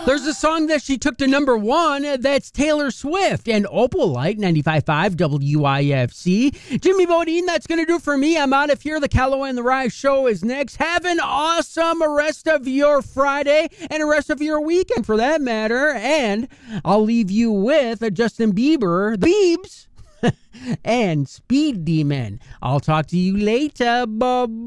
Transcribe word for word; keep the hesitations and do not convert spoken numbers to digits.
There's a song that she took to number one. That's Taylor Swift and Opalite, ninety-five point five W I F C. Jimmy Bodine, that's going to do it for me. I'm out of here. The Callaway and the Rye Show is next. Have an awesome rest of your Friday and the rest of your weekend, for that matter. And I'll leave you with Justin Bieber, the Biebs, and Speed Demon. I'll talk to you later. Bye.